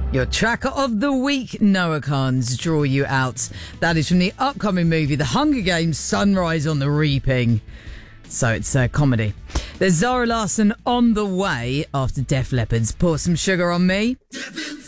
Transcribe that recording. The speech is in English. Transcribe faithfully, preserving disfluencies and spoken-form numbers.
Your tracker of the week, Noah Khan's Draw You Out. That is from the upcoming movie The Hunger Games: Sunrise on the Reaping. So it's a comedy. There's Zara Larsson on the way after Def Leppard's Pour Some Sugar on Me.